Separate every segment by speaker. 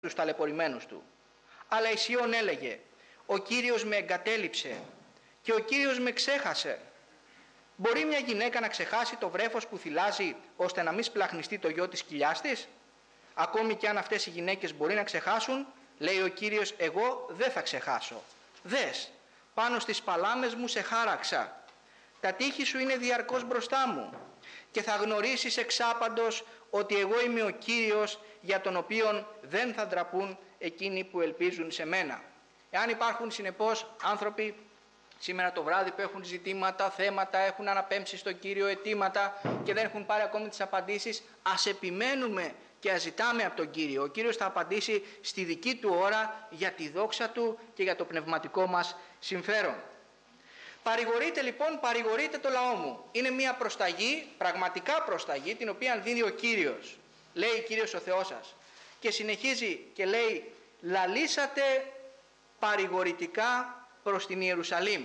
Speaker 1: τους ταλαιπωρημένους του. Αλλά η Σιών έλεγε: ο Κύριος με εγκατέλειψε και ο Κύριος με ξέχασε. Μπορεί μια γυναίκα να ξεχάσει το βρέφος που θυλάζει ώστε να μην σπλαχνιστεί το γιο της κοιλιάς της? Ακόμη και αν αυτές οι γυναίκες μπορεί να ξεχάσουν, λέει ο Κύριος, εγώ δεν θα ξεχάσω. Δες, πάνω στις παλάμες μου σε χάραξα. Τα τείχη σου είναι διαρκώς μπροστά μου και θα γνωρίσεις εξάπαντος ότι εγώ είμαι ο Κύριος, για τον οποίον δεν θα ντραπούν εκείνοι που ελπίζουν σε μένα. Εάν υπάρχουν συνεπώς άνθρωποι σήμερα το βράδυ που έχουν ζητήματα, θέματα, έχουν αναπέμψει στον Κύριο αιτήματα και δεν έχουν πάρει ακόμη τις απαντήσεις, ας επιμένουμε και ας ζητάμε από τον Κύριο. Ο Κύριος θα απαντήσει στη δική του ώρα για τη δόξα του και για το πνευματικό μας συμφέρον. Παρηγορείτε λοιπόν, παρηγορείτε το λαό μου. Είναι μια προσταγή, πραγματικά προσταγή, την οποία δίνει ο Κύριος. Λέει ο Κύριος ο Θεός σας. Και συνεχίζει και λέει: λαλήσατε παρηγορητικά προς την Ιερουσαλήμ.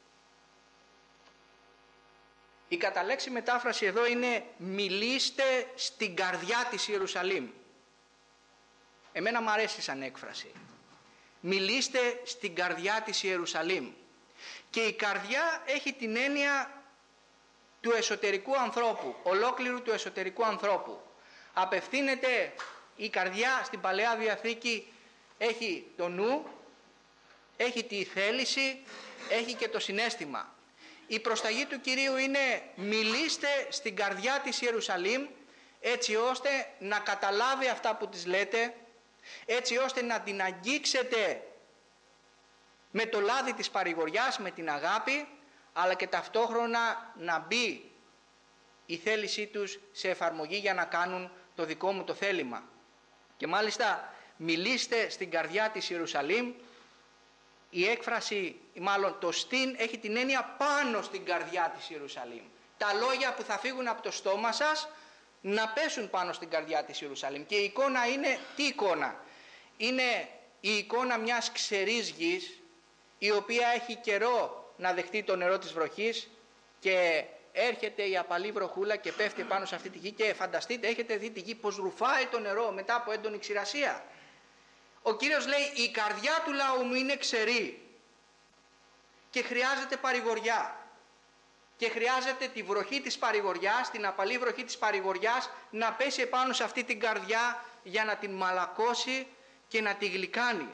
Speaker 1: Η καταλέξη μετάφραση εδώ είναι: μιλήστε στην καρδιά της Ιερουσαλήμ. Εμένα μου αρέσει σαν έκφραση. Μιλήστε στην καρδιά της Ιερουσαλήμ. Και η καρδιά έχει την έννοια του εσωτερικού ανθρώπου, ολόκληρου του εσωτερικού ανθρώπου. Απευθύνεται η καρδιά στην Παλαιά Διαθήκη, έχει το νου, έχει τη θέληση, έχει και το συναίσθημα. Η προσταγή του Κυρίου είναι: μιλήστε στην καρδιά της Ιερουσαλήμ, έτσι ώστε να καταλάβει αυτά που της λέτε, έτσι ώστε να την αγγίξετε με το λάδι της παρηγοριάς, με την αγάπη, αλλά και ταυτόχρονα να μπει η θέλησή τους σε εφαρμογή για να κάνουν το δικό μου το θέλημα. Και μάλιστα μιλήστε στην καρδιά της Ιερουσαλήμ, η έκφραση, μάλλον το στην, έχει την έννοια πάνω στην καρδιά της Ιερουσαλήμ. Τα λόγια που θα φύγουν από το στόμα σας να πέσουν πάνω στην καρδιά της Ιερουσαλήμ. Και η εικόνα είναι, τι εικόνα? Είναι η εικόνα μιας ξερής γης, η οποία έχει καιρό να δεχτεί το νερό της βροχής και έρχεται η απαλή βροχούλα και πέφτει πάνω σε αυτή τη γη και φανταστείτε, έχετε δει τη γη πως ρουφάει το νερό μετά από έντονη ξηρασία. Ο Κύριος λέει: η καρδιά του λαού μου είναι ξερή και χρειάζεται παρηγοριά και χρειάζεται τη βροχή της παρηγοριάς, την απαλή βροχή της παρηγοριάς να πέσει επάνω σε αυτή την καρδιά για να την μαλακώσει και να τη γλυκάνει.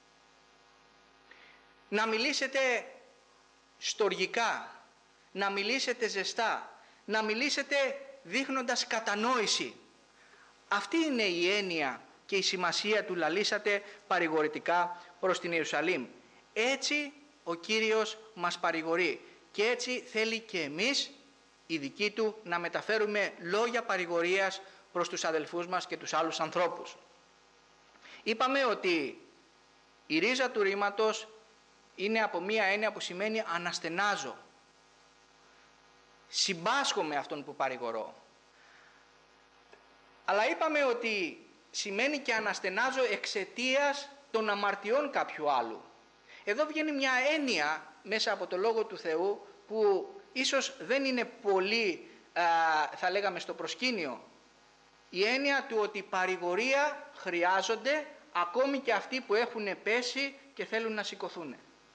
Speaker 1: Να μιλήσετε στοργικά, να μιλήσετε ζεστά, να μιλήσετε δείχνοντας κατανόηση. Αυτή είναι η έννοια και η σημασία του λαλήσατε παρηγορητικά προς την Ιερουσαλήμ. Έτσι ο Κύριος μας παρηγορεί και έτσι θέλει και εμείς οι δικοί του να μεταφέρουμε λόγια παρηγορίας προς τους αδελφούς μας και τους άλλους ανθρώπους. Είπαμε ότι η ρίζα του ρήματος είναι από μία έννοια που σημαίνει αναστενάζω. Συμπάσχω με αυτόν που παρηγορώ. Αλλά είπαμε ότι σημαίνει και αναστενάζω εξαιτίας των αμαρτιών κάποιου άλλου. Εδώ βγαίνει μια έννοια μέσα από το Λόγο του Θεού που ίσως δεν είναι πολύ, θα λέγαμε, στο προσκήνιο. Η έννοια του ότι παρηγορία χρειάζονται ακόμη και αυτοί που έχουν πέσει και θέλουν να σηκωθούν.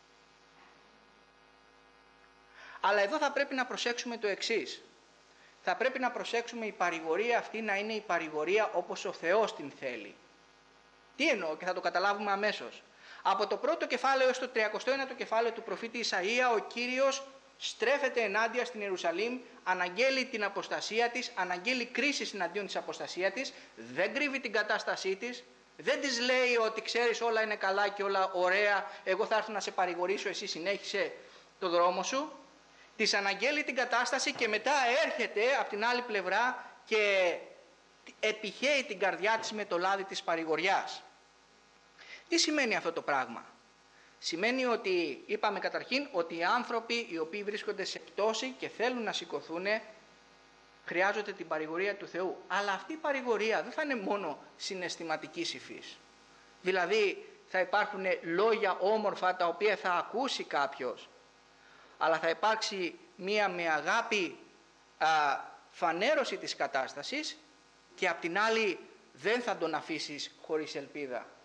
Speaker 1: Αλλά εδώ θα πρέπει να προσέξουμε το εξής. Θα πρέπει να προσέξουμε η παρηγορία αυτή να είναι η παρηγορία όπως ο Θεός την θέλει. Τι εννοώ και θα το καταλάβουμε αμέσως. Από το πρώτο κεφάλαιο έως το 39ο κεφάλαιο του προφήτη Ισαΐα, ο Κύριος στρέφεται ενάντια στην Ιερουσαλήμ, αναγγέλει την αποστασία της, αναγγέλει κρίση εναντίον της αποστασία της, δεν κρύβει την κατάστασή της, δεν της λέει ότι ξέρεις όλα είναι καλά και όλα ωραία, εγώ θα έρθω να σε παρηγορήσω, εσύ συνέχισε το δρόμο σου. Της αναγγέλει την κατάσταση και μετά έρχεται από την άλλη πλευρά και επιχαίει την καρδιά της με το λάδι της παρηγοριάς. Τι σημαίνει αυτό το πράγμα? Σημαίνει ότι, είπαμε καταρχήν, ότι οι άνθρωποι οι οποίοι βρίσκονται σε πτώση και θέλουν να σηκωθούν χρειάζονται την παρηγορία του Θεού. Αλλά αυτή η παρηγορία δεν θα είναι μόνο συναισθηματικής υφής. Δηλαδή θα υπάρχουν λόγια όμορφα τα οποία θα ακούσει κάποιος, αλλά θα υπάρξει μία με αγάπη φανέρωση της κατάστασης και απ' την άλλη δεν θα τον αφήσεις χωρίς ελπίδα.